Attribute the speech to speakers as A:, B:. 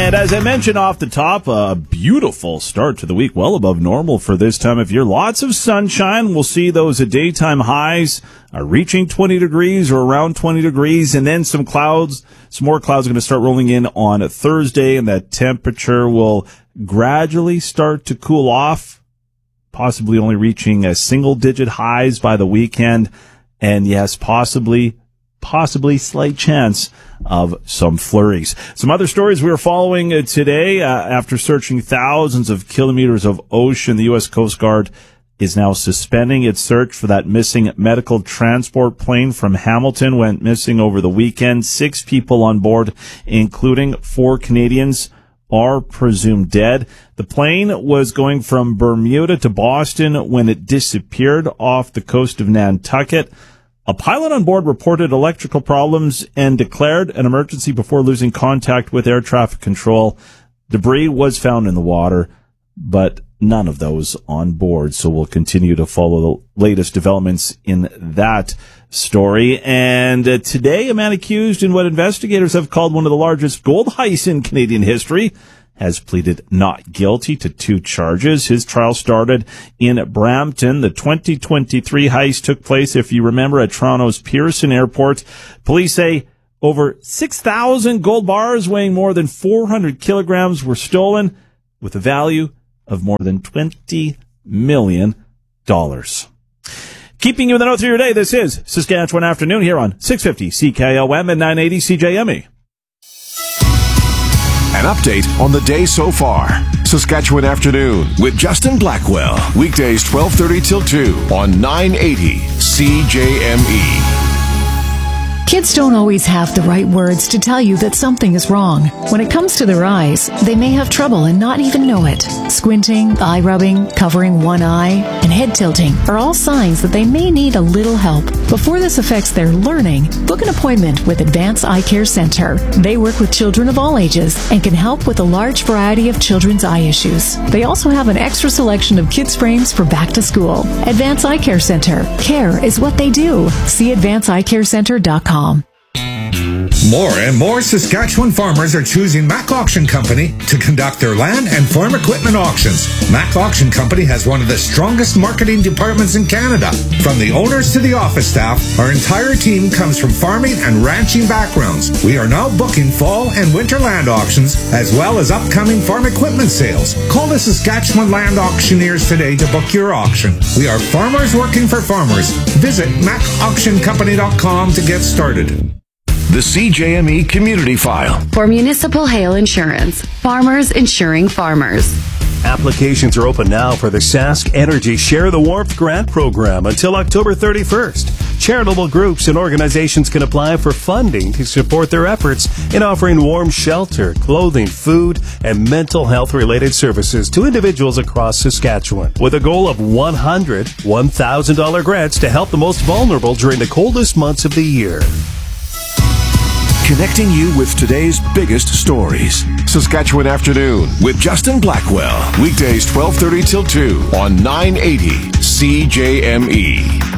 A: And as I mentioned off the top, a beautiful start to the week, well above normal for this time of year. Lots of sunshine. We'll see those daytime highs reaching 20 degrees or around 20 degrees, and then some clouds. Some more clouds are going to start rolling in on Thursday, and that temperature will gradually start to cool off, possibly only reaching a single-digit highs by the weekend. And yes, possibly slight chance of some flurries. Some other stories we are following today. After searching thousands of kilometers of ocean, the U.S. Coast Guard is now suspending its search for that missing medical transport plane from Hamilton. Went missing over the weekend. 6 people on board, including 4 Canadians, are presumed dead. The plane was going from Bermuda to Boston when it disappeared off the coast of Nantucket. A pilot on board reported electrical problems and declared an emergency before losing contact with air traffic control. Debris was found in the water, but none of those on board. So we'll continue to follow the latest developments in that story. And today, a man accused in what investigators have called one of the largest gold heists in Canadian history has pleaded not guilty to 2 charges. His trial started in Brampton. The 2023 heist took place, if you remember, at Toronto's Pearson Airport. Police say over 6,000 gold bars weighing more than 400 kilograms were stolen, with a value of more than $20 million. Keeping you in the know through your day, this is Saskatchewan Afternoon here on 650 CKOM and 980 CJME.
B: An update on the day so far. Saskatchewan Afternoon with Justin Blackwell. Weekdays 12:30 till 2 on 980 CJME.
C: Kids don't always have the right words to tell you that something is wrong. When it comes to their eyes, they may have trouble and not even know it. Squinting, eye rubbing, covering one eye, and head tilting are all signs that they may need a little help. Before this affects their learning, book an appointment with Advance Eye Care Center. They work with children of all ages and can help with a large variety of children's eye issues. They also have an extra selection of kids' frames for back to school. Advance Eye Care Center. Care is what they do. See advanceeyecare.com.
D: More and more Saskatchewan farmers are choosing Mac Auction Company to conduct their land and farm equipment auctions. Mac Auction Company has one of the strongest marketing departments in Canada. From the owners to the office staff, our entire team comes from farming and ranching backgrounds. We are now booking fall and winter land auctions, as well as upcoming farm equipment sales. Call the Saskatchewan Land Auctioneers today to book your auction. We are farmers working for farmers. Visit macauctioncompany.com to get started.
B: The CJME Community File.
E: For municipal hail insurance, farmers insuring farmers.
F: Applications are open now for the Sask Energy Share the Warmth Grant Program until October 31st. Charitable groups and organizations can apply for funding to support their efforts in offering warm shelter, clothing, food, and mental health-related services to individuals across Saskatchewan, with a goal of $100,000 grants to help the most vulnerable during the coldest months of the year.
B: Connecting you with today's biggest stories. Saskatchewan Afternoon with Justin Blackwell. Weekdays 12:30 till 2 on 980 CJME.